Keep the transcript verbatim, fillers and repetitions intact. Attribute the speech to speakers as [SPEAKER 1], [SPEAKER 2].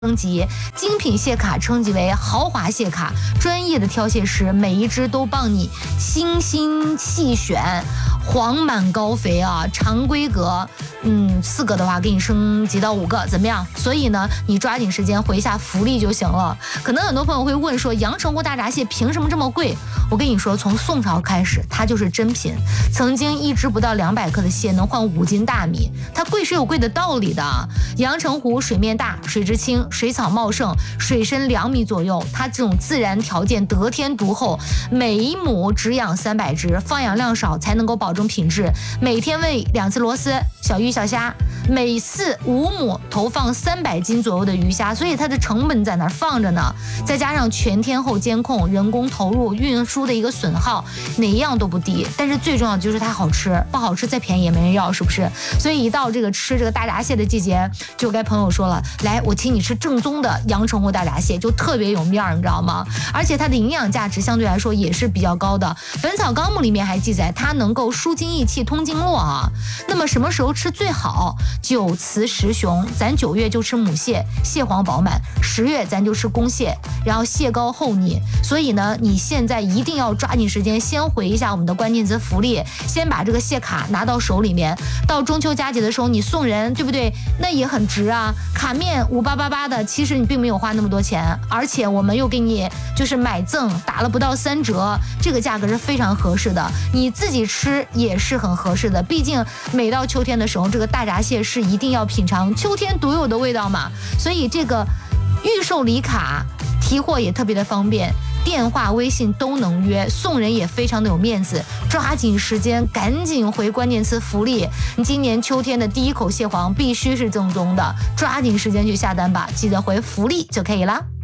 [SPEAKER 1] 升级，精品蟹卡升级为豪华蟹卡，专业的挑蟹师每一只都帮你精心细选，黄满高肥啊，长规格，嗯，四个的话给你升级到五个，怎么样？所以呢，你抓紧时间回一下福利就行了。可能很多朋友会问说，阳澄湖大闸蟹凭什么这么贵？我跟你说，从宋朝开始，它就是珍品，曾经一只不到两百克的蟹能换五斤大米，它贵是有贵的道理的。阳澄湖水面大，水质清。水草茂盛，水深两米左右，它这种自然条件得天独厚，每一亩只养三百只，放养量少才能够保证品质。每天喂两次螺丝、小鱼小虾，每次五亩投放三百斤左右的鱼虾，所以它的成本在那儿放着呢。再加上全天候监控、人工投入、运输的一个损耗，哪一样都不低。但是最重要的就是它好吃，不好吃再便宜也没人要，是不是？所以一到这个吃这个大闸蟹的季节，就该朋友说了，来，我请你吃正宗的阳澄湖大闸蟹，就特别有面儿，你知道吗？而且它的营养价值相对来说也是比较高的。本草纲目里面还记载，它能够舒筋益气、通经络啊。那么什么时候吃最好？九雌十雄，咱九月就吃母蟹，蟹黄饱满；十月咱就吃公蟹，然后蟹膏厚腻。所以呢，你现在一定要抓紧时间，先回一下我们的关键词福利，先把这个蟹卡拿到手里面。到中秋佳节的时候，你送人，对不对？那也很值啊，卡面五八八八的。其实你并没有花那么多钱，而且我们又给你就是买赠打了不到三折，这个价格是非常合适的，你自己吃也是很合适的。毕竟每到秋天的时候，这个大闸蟹是一定要品尝秋天独有的味道嘛，所以这个预售礼卡提货也特别的方便，电话、微信都能约，送人也非常的有面子。抓紧时间，赶紧回关键词福利。你今年秋天的第一口蟹黄必须是正宗的，抓紧时间去下单吧，记得回福利就可以了。